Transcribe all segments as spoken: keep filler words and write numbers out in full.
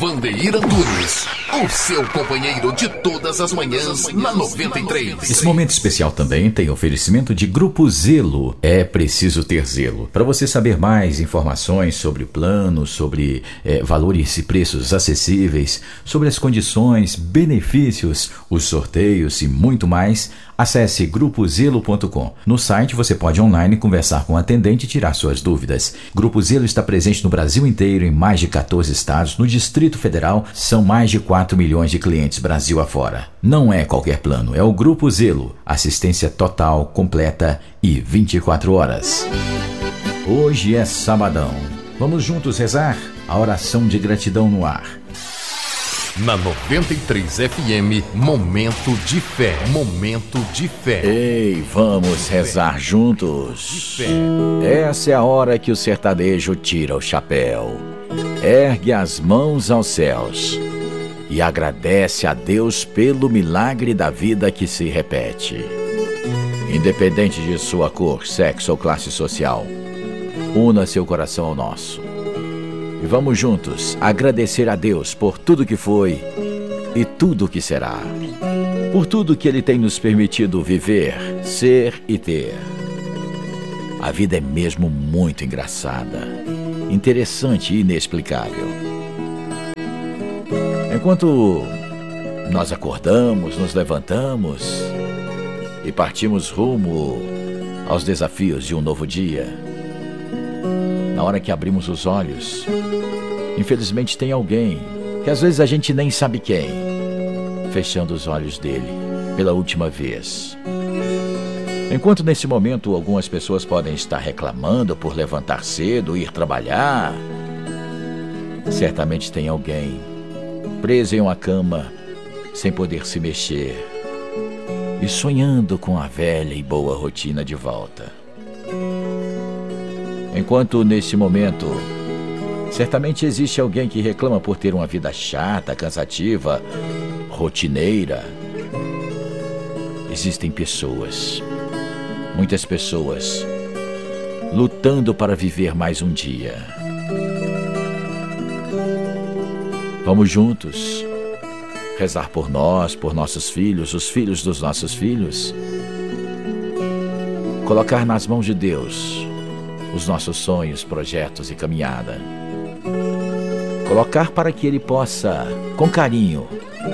Vandeir Antunes, o seu companheiro de todas as manhãs na noventa e três. Esse momento especial também tem oferecimento de Grupo Zelo. É preciso ter zelo. Para você saber mais informações sobre planos, sobre é, valores e preços acessíveis, sobre as condições, benefícios, os sorteios e muito mais, acesse grupo zelo ponto com. No site você pode online conversar com o atendente e tirar suas dúvidas. Grupo Zelo está presente no Brasil inteiro, em mais de quatorze estados. No Distrito Federal são mais de quatro milhões de clientes Brasil afora. Não é qualquer plano, é o Grupo Zelo. Assistência total, completa e vinte e quatro horas. Hoje é sabadão. Vamos juntos rezar a oração de gratidão no ar. Na noventa e três F M, Momento de Fé. Momento de Fé. Ei, vamos rezar juntos. Essa é a hora que o sertanejo tira o chapéu, ergue as mãos aos céus e agradece a Deus pelo milagre da vida que se repete. Independente de sua cor, sexo ou classe social, una seu coração ao nosso. E vamos juntos agradecer a Deus por tudo que foi e tudo que será. Por tudo que Ele tem nos permitido viver, ser e ter. A vida é mesmo muito engraçada, interessante e inexplicável. Enquanto nós acordamos, nos levantamos e partimos rumo aos desafios de um novo dia, na hora que abrimos os olhos, infelizmente tem alguém, que às vezes a gente nem sabe quem, fechando os olhos dele pela última vez. Enquanto nesse momento algumas pessoas podem estar reclamando por levantar cedo e ir trabalhar, certamente tem alguém preso em uma cama, sem poder se mexer e sonhando com a velha e boa rotina de volta. Enquanto nesse momento, certamente existe alguém que reclama por ter uma vida chata, cansativa, rotineira. Existem pessoas, muitas pessoas, lutando para viver mais um dia. Vamos juntos rezar por nós, por nossos filhos, os filhos dos nossos filhos. Colocar nas mãos de Deus os nossos sonhos, projetos e caminhada. Colocar para que Ele possa, com carinho,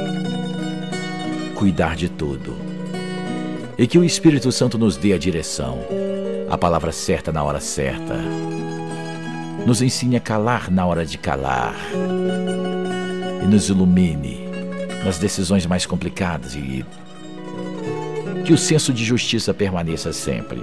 cuidar de tudo. E que o Espírito Santo nos dê a direção, a palavra certa na hora certa. Nos ensine a calar na hora de calar. E nos ilumine nas decisões mais complicadas e que o senso de justiça permaneça sempre.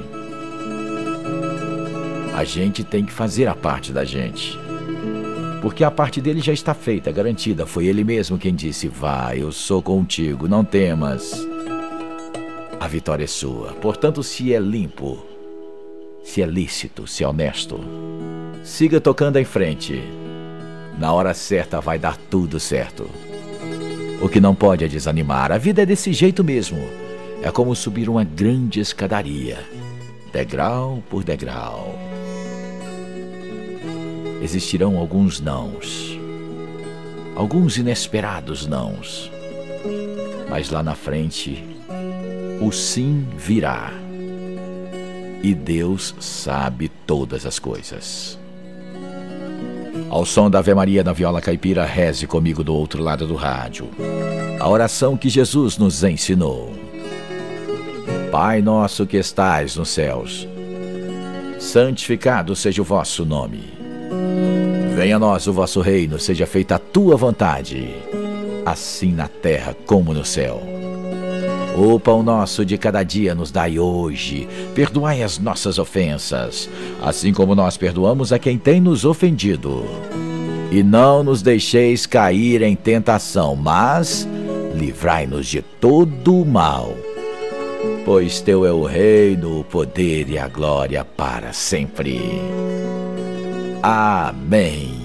A gente tem que fazer a parte da gente, porque a parte dele já está feita, garantida. Foi ele mesmo quem disse: vai, eu sou contigo, não temas. A vitória é sua. Portanto, se é limpo, se é lícito, se é honesto, siga tocando em frente. Na hora certa vai dar tudo certo. O que não pode é desanimar. A vida é desse jeito mesmo. É como subir uma grande escadaria, degrau por degrau. Existirão alguns nãos, alguns inesperados nãos, mas lá na frente o sim virá, e Deus sabe todas as coisas. Ao som da Ave Maria na viola caipira, reze comigo do outro lado do rádio a oração que Jesus nos ensinou. Pai nosso que estais nos céus, santificado seja o vosso nome. Venha a nós o vosso reino, seja feita a tua vontade, assim na terra como no céu. O pão nosso de cada dia nos dai hoje. Perdoai as nossas ofensas, assim como nós perdoamos a quem tem nos ofendido. E não nos deixeis cair em tentação, mas livrai-nos de todo o mal. Pois teu é o reino, o poder e a glória para sempre. Amém.